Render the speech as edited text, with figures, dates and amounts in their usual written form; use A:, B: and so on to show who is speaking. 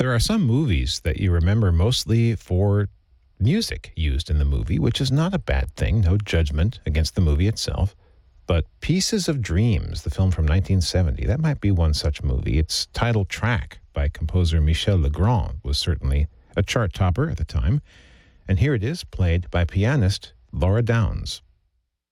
A: There are some movies that you remember mostly for music used in the movie, which is not a bad thing. No judgment against the movie itself. But Pieces of Dreams, the film from 1970, that might be one such movie. Its title track by composer Michel Legrand was certainly a chart topper at the time. And here it is, played by pianist Laura Downs.